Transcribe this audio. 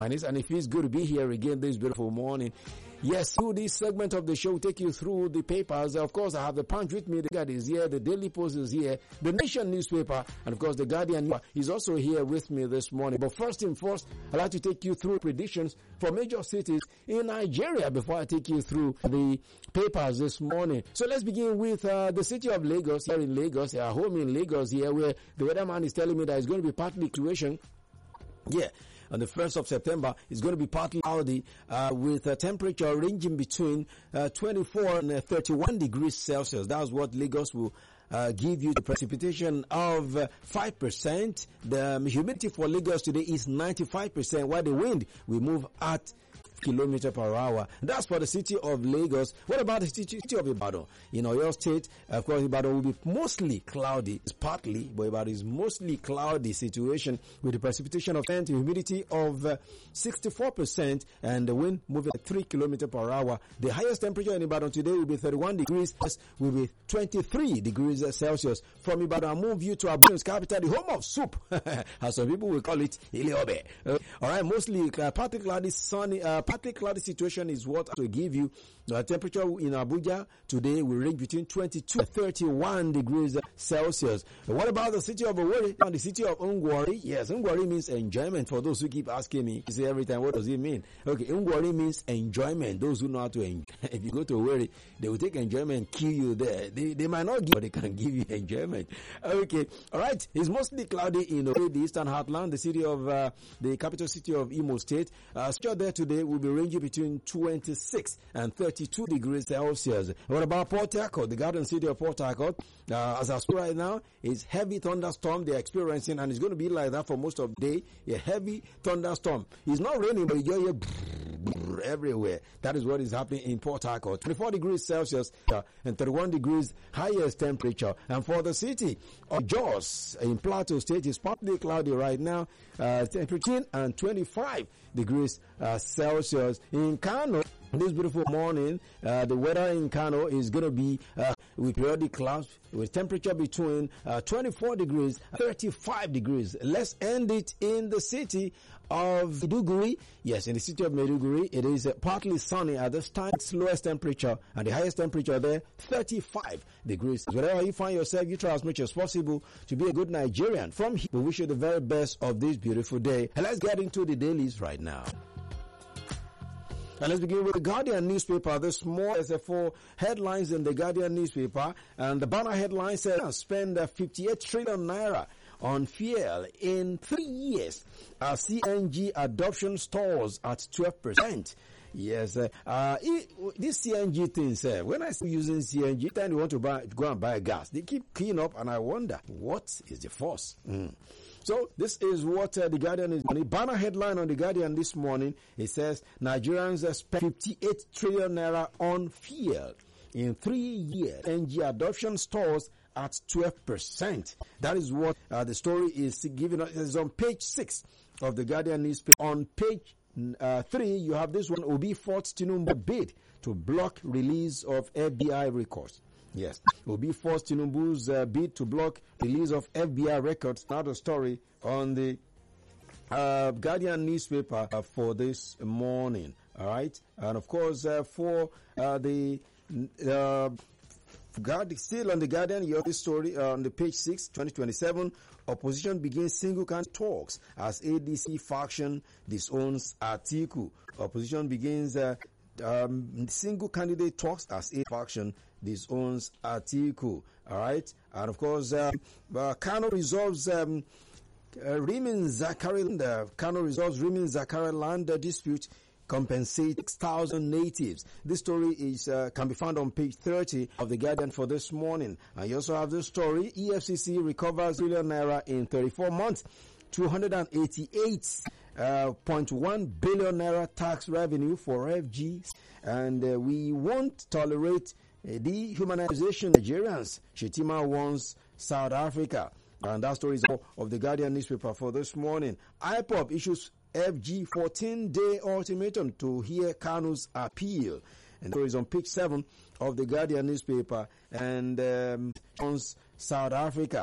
And it feels good to be here again this beautiful morning. Yes, through this segment of the show, take you through the papers. Of course, I have the Punch with me. The Guardian is here. The Daily Post is here. The Nation newspaper. And of course, the Guardian is also here with me this morning. But first and first, I'd like to take you through predictions for major cities in Nigeria before I take you through the papers this morning. So let's begin with the city of Lagos, here in Lagos, our home in Lagos here, where the weatherman is telling me that it's going to be partly situation. Yeah. On the 1st of September, it's going to be partly cloudy with a temperature ranging between 24 and 31 degrees Celsius. That's what Lagos will give you. The precipitation of 5%. The humidity for Lagos today is 95%, while the wind will move at kilometer per hour. That's for the city of Lagos. What about the city of Ibadan? In Oyo State, of course, Ibadan will be mostly cloudy. It's partly, but Ibadan is mostly cloudy situation with the precipitation of 10 humidity of 64% and the wind moving at 3 kilometers per hour. The highest temperature in Ibadan today will be 31 degrees, will be 23 degrees Celsius. From Ibadan, I'll move you to Abuja's capital, the home of soup, as some people will call it, Ile-Obe. All right, mostly partly cloudy, sunny, partly cloudy situation is what I will give you. The temperature in Abuja today will range between 22 and 31 degrees Celsius. What about the city of Owerri and the city of Ungwari? Yes, Ungwari means enjoyment. For those who keep asking me, you say every time, what does it mean? Okay, Ungwari means enjoyment. Those who know how to enjoy. If you go to Owerri, they will take enjoyment, kill you there. They might not give, but they can give you enjoyment. Okay, all right. It's mostly cloudy in Owerri, the eastern heartland, the city of the capital city of Imo State. Temperature there today will be ranging between 26 and 32 degrees Celsius. What about Port Harcourt? The garden city of Port Harcourt, as I speak right now, is heavy thunderstorm they're experiencing, and it's going to be like that for most of the day. A heavy thunderstorm. It's not raining, but you hear everywhere. That is what is happening in Port Harcourt. 24 degrees Celsius and 31 degrees highest temperature. And for the city of Jos in Plateau State, is partly cloudy right now. Temperature and 25 degrees Celsius. In Kano, this beautiful morning, the weather in Kano is going to be with periodic clouds with temperature between 24 degrees, 35 degrees. Let's end it in the city of Maiduguri. Yes, in the city of Maiduguri, it is partly sunny at this time. Its lowest temperature and the highest temperature there, 35 degrees. Wherever you find yourself, you try as much as possible to be a good Nigerian. From here, we wish you the very best of this beautiful day. And let's get into the dailies right now. And let's begin with the Guardian newspaper this morning. There's 4 headlines in the Guardian newspaper, and the banner headline says, spend 58 trillion naira on fuel in 3 years. CNG adoption stalls at 12%. Yes, this CNG thing, when I see using CNG, then you want to go and buy gas. They keep keying up, and I wonder, what is the force? So this is what the Guardian is on. The banner headline on the Guardian this morning, it says Nigerians spend 58 trillion naira on fuel in 3 years. NG adoption stalls at 12%. That is what the story is giving us. It's on page 6 of the Guardian newspaper. On page 3, you have this one: Obi forced Tinubu bid to block release of FBI records. Yes, Obi forced Tinubu's bid to block release of FBI records. Now the story on the Guardian newspaper for this morning. All right, and of course for the still on the Guardian, you have this story on the page 6, 2027. Opposition begins single candidate talks as ADC faction disowns Atiku. Opposition begins single candidate talks as a faction disowns Atiku. All right, and of course, Kano resolves Rimin Zakari land dispute. Compensate 6,000 natives. This story is can be found on page 30 of the Guardian for this morning. And you also have this story: EFCC recovers trillion naira in 34 months, 288.1 billion naira tax revenue for FGs, and we won't tolerate dehumanization of Nigerians. Shetima warns South Africa. And that story is all of the Guardian newspaper for this morning. IPOB issues FG 14-day ultimatum to hear Kanu's appeal. And the story is on page 7 of the Guardian newspaper. And South Africa.